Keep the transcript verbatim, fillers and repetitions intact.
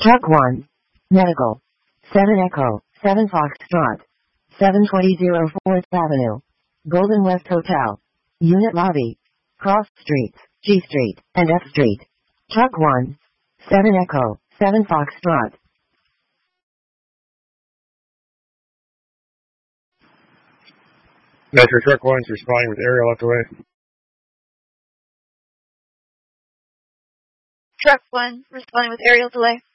Truck one. Medical. seven Echo, seven Foxtrot. seven twenty fourth Avenue. Golden West Hotel. Unit Lobby. Cross Streets, G Street, and F Street. Truck one. seven Echo, seven Foxtrot. Metro Truck one's responding with aerial left away. Truck one, responding with aerial delay.